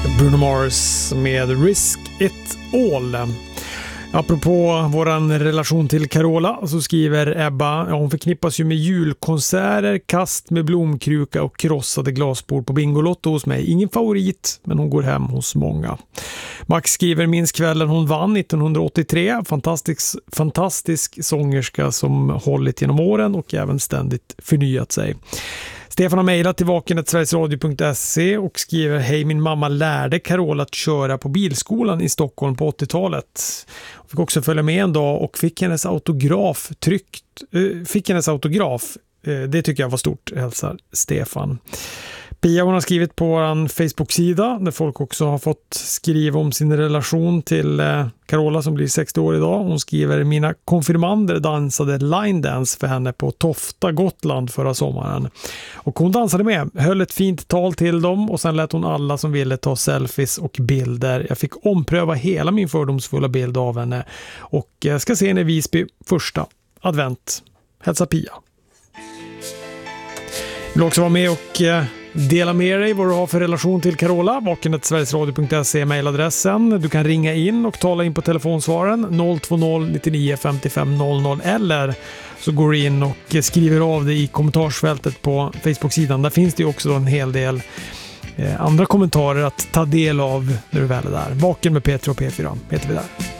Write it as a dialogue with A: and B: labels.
A: Bruno Mars med Risk It All. Apropå våran relation till Carola så skriver Ebba, hon förknippas ju med julkonserter, kast med blomkruka och krossade glasbord på Bingolotto hos mig. Ingen favorit, men hon går hem hos många. Max skriver, minns kvällen hon vann 1983. Fantastisk sångerska som hållit genom åren och även ständigt förnyat sig. Stefan har mejlat till vaken@sverigesradio.se och skriver, hej, min mamma lärde Carola att köra på bilskolan i Stockholm på 80-talet. Jag fick också följa med en dag och fick hennes autograf det tycker jag var stort, hälsar Stefan. Pia, hon har skrivit på vår Facebook-sida där folk också har fått skriva om sin relation till Carola som blir 60 år idag. Hon skriver, mina konfirmander dansade line dance för henne på Tofta, Gotland förra sommaren. Och hon dansade med, höll ett fint tal till dem och sen lät hon alla som ville ta selfies och bilder. Jag fick ompröva hela min fördomsfulla bild av henne och ska se henne i Visby första advent. Hälsa Pia. Vill också vara med och dela med dig vad du har för relation till Carola. vaken@sverigesradio.se är mejladressen. Du kan ringa in och tala in på telefonsvaren 020 99 55 00 eller så går du in och skriver av dig i kommentarsfältet på Facebook-sidan. Där finns det ju också en hel del andra kommentarer att ta del av när du väl är där. Vaken med Petra och P4 heter vi där.